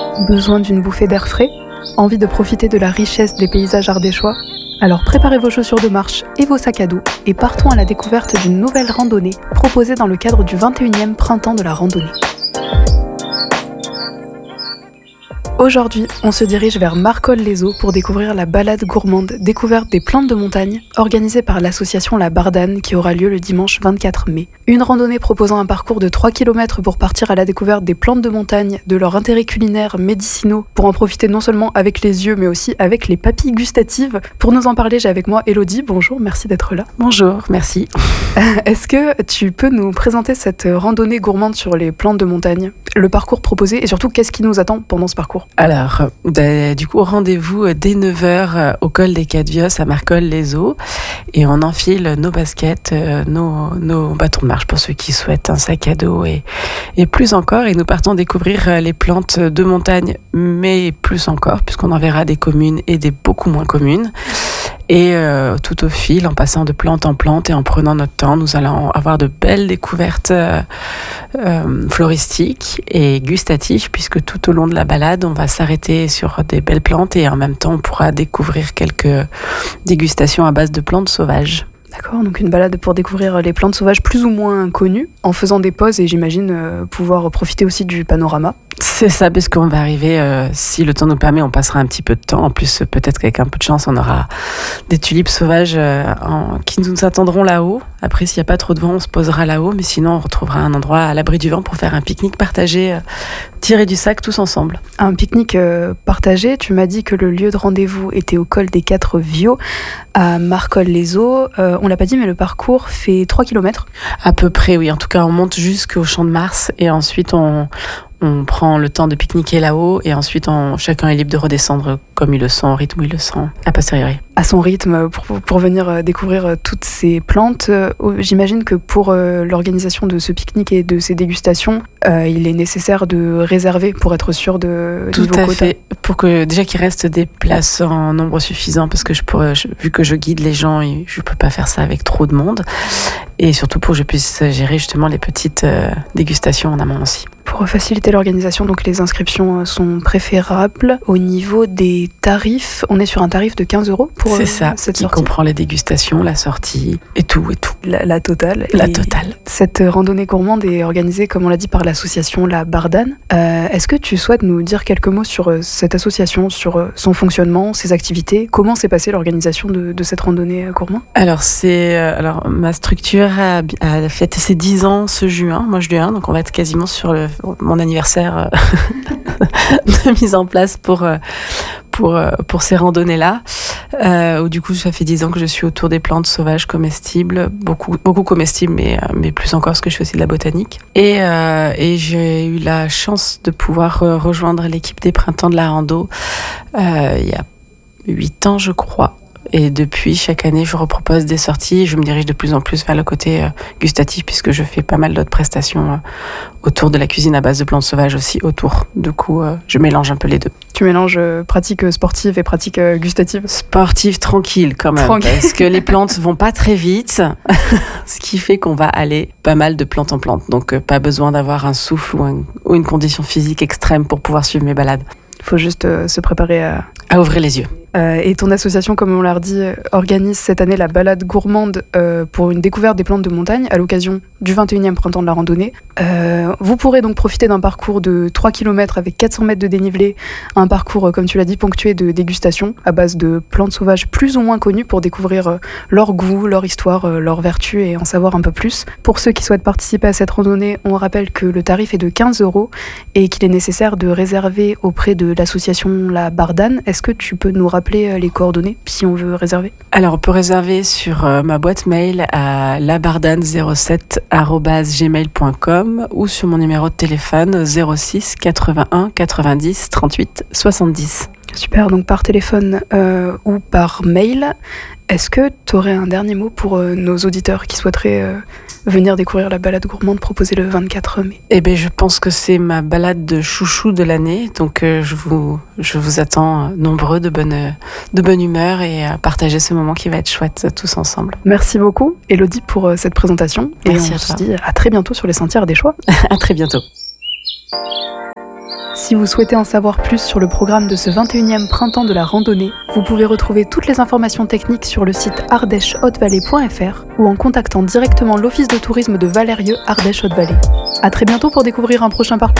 Besoin d'une bouffée d'air frais? Envie de profiter de la richesse des paysages ardéchois? Alors préparez vos chaussures de marche et vos sacs à dos et partons à la découverte d'une nouvelle randonnée proposée dans le cadre du 21e printemps de la randonnée. Aujourd'hui, on se dirige vers Marcolle-les-Eaux pour découvrir la balade gourmande découverte des plantes de montagne organisée par l'association La Bardane qui aura lieu le dimanche 24 mai. Une randonnée proposant un parcours de 3 km pour partir à la découverte des plantes de montagne, de leurs intérêts culinaires, médicinaux, pour en profiter non seulement avec les yeux mais aussi avec les papilles gustatives. Pour nous en parler, j'ai avec moi Elodie. Bonjour, merci d'être là. Bonjour, merci. Est-ce que tu peux nous présenter cette randonnée gourmande sur les plantes de montagne, le parcours proposé et surtout qu'est-ce qui nous attend pendant ce parcours? Alors, du coup, rendez-vous dès 9h au col des Quatre-Vios à Marcolle-les-Eaux et on enfile nos baskets, nos bâtons de marche pour ceux qui souhaitent un sac à dos et plus encore. Et nous partons découvrir les plantes de montagne, mais plus encore, puisqu'on en verra des communes et des beaucoup moins communes. Et tout au fil, en passant de plante en plante et en prenant notre temps, nous allons avoir de belles découvertes floristiques et gustatives, puisque tout au long de la balade, on va s'arrêter sur des belles plantes et en même temps, on pourra découvrir quelques dégustations à base de plantes sauvages. D'accord, donc une balade pour découvrir les plantes sauvages plus ou moins connues, en faisant des pauses et j'imagine pouvoir profiter aussi du panorama. C'est ça, parce qu'on va arriver, si le temps nous permet, on passera un petit peu de temps. En plus, peut-être qu'avec un peu de chance, on aura des tulipes sauvages qui nous attendront là-haut. Après, s'il n'y a pas trop de vent, on se posera là-haut. Mais sinon, on retrouvera un endroit à l'abri du vent pour faire un pique-nique partagé, tiré du sac tous ensemble. Un pique-nique partagé, tu m'as dit que le lieu de rendez-vous était au col des Quatre-Vios, à Marcolle-les-Eaux. On l'a pas dit, mais le parcours fait 3 km. À peu près, oui. En tout cas, on monte jusqu'au Champ de Mars et ensuite on prend le temps de pique-niquer là-haut et ensuite chacun est libre de redescendre comme il le sent, au rythme où il le sent, a posteriori. À son rythme, pour venir découvrir toutes ces plantes, j'imagine que pour l'organisation de ce pique-nique et de ces dégustations, il est nécessaire de réserver pour être sûr de tout niveau à quota. fait, pour que déjà qu'il reste des places en nombre suffisant, parce que vu que je guide les gens, je peux pas faire ça avec trop de monde, et surtout pour que je puisse gérer justement les petites dégustations en amont aussi. Pour faciliter l'organisation, donc les inscriptions sont préférables. Au niveau des tarifs, on est sur un tarif de 15 € pour c'est ça, cette qui sortie. comprend les dégustations, la sortie et tout. La totale. La Et totale. Cette randonnée gourmande est organisée, comme on l'a dit, par l'association La Bardane. Est-ce que tu souhaites nous dire quelques mots sur cette association, sur son fonctionnement, ses activités? Comment s'est passée l'organisation de cette randonnée gourmande? Alors, ma structure a fêté ses 10 ans ce juin, mois juin, donc on va être quasiment sur mon anniversaire de mise en place pour ces randonnées-là. Où du coup, ça fait 10 ans que je suis autour des plantes sauvages comestibles, beaucoup comestibles, mais plus encore parce que je fais aussi de la botanique. Et j'ai eu la chance de pouvoir rejoindre l'équipe des Printemps de la Rando il y a 8 ans, je crois. Et depuis, chaque année, je repropose des sorties. Je me dirige de plus en plus vers le côté gustatif, puisque je fais pas mal d'autres prestations autour de la cuisine à base de plantes sauvages aussi autour. Du coup, je mélange un peu les deux. Tu mélanges pratique sportive et pratique gustative? Sportive tranquille quand même, parce que les plantes vont pas très vite, ce qui fait qu'on va aller pas mal de plante en plante. Donc, pas besoin d'avoir un souffle ou une condition physique extrême pour pouvoir suivre mes balades. Il faut juste se préparer à ouvrir les yeux. Et ton association, comme on l'a dit, organise cette année la balade gourmande pour une découverte des plantes de montagne à l'occasion du 21e printemps de la randonnée. Vous pourrez donc profiter d'un parcours de 3 km avec 400 mètres de dénivelé, un parcours, comme tu l'as dit, ponctué de dégustation à base de plantes sauvages plus ou moins connues pour découvrir leur goût, leur histoire, leurs vertus et en savoir un peu plus. Pour ceux qui souhaitent participer à cette randonnée, on rappelle que le tarif est de 15 € et qu'il est nécessaire de réserver auprès de l'association La Bardane. Est-ce que tu peux nous rappeler les coordonnées si on veut réserver? Alors, on peut réserver sur ma boîte mail à labardane07@gmail.com ou sur mon numéro de téléphone 06 81 90 38 70. Super, donc par téléphone ou par mail. Est-ce que tu aurais un dernier mot pour nos auditeurs qui souhaiteraient venir découvrir la balade gourmande proposée le 24 mai? Eh bien, je pense que c'est ma balade de chouchou de l'année. Donc, je vous attends nombreux de bonne humeur et à partager ce moment qui va être chouette tous ensemble. Merci beaucoup, Elodie, pour cette présentation. Merci et on à se toi. dit à très bientôt sur les sentiers ardéchois. À très bientôt. Si vous souhaitez en savoir plus sur le programme de ce 21e printemps de la randonnée, vous pouvez retrouver toutes les informations techniques sur le site ardèche-haute-vallée.fr ou en contactant directement l'office de tourisme de Valérieux Ardèche-Haute-Vallée. À très bientôt pour découvrir un prochain parcours.